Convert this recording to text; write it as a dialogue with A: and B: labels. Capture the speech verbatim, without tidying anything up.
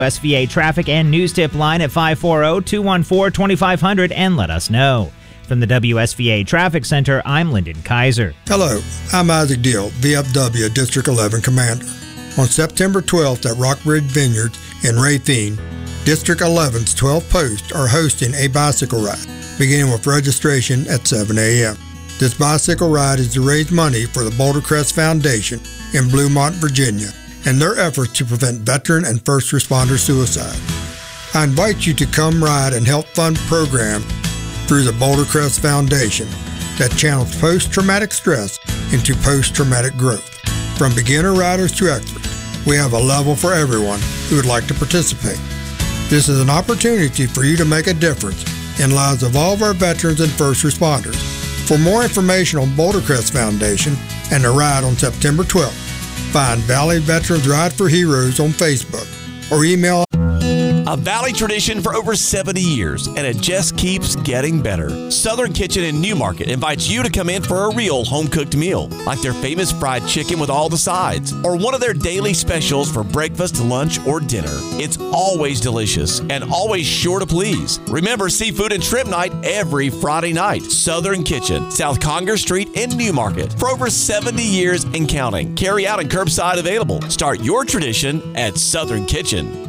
A: S V A traffic and news tip line at five four zero, two one four, two five zero zero and let us know. From the W S V A Traffic Center, I'm Lyndon Kaiser.
B: Hello, I'm Isaac Deal, V F W District eleven Commander. On September twelfth at Rockbridge Vineyards in Racine, District eleven's twelve posts are hosting a bicycle ride, beginning with registration at seven a.m. This bicycle ride is to raise money for the Boulder Crest Foundation in Bluemont, Virginia, and their efforts to prevent veteran and first responder suicide. I invite you to come ride and help fund programs through the Boulder Crest Foundation that channels post-traumatic stress into post-traumatic growth. From beginner riders to experts, we have a level for everyone who would like to participate. This is an opportunity for you to make a difference in lives of all of our veterans and first responders. For more information on Boulder Crest Foundation and the ride on September twelfth, find Valley Veterans Ride for Heroes on Facebook or email.
C: A Valley tradition for over seventy years, and it just keeps getting better. Southern Kitchen in Newmarket invites you to come in for a real home-cooked meal, like their famous fried chicken with all the sides, or one of their daily specials for breakfast, lunch, or dinner. It's always delicious and always sure to please. Remember seafood and shrimp night every Friday night. Southern Kitchen, South Conger Street in Newmarket. For over seventy years and counting. Carry out and curbside available. Start your tradition at Southern Kitchen.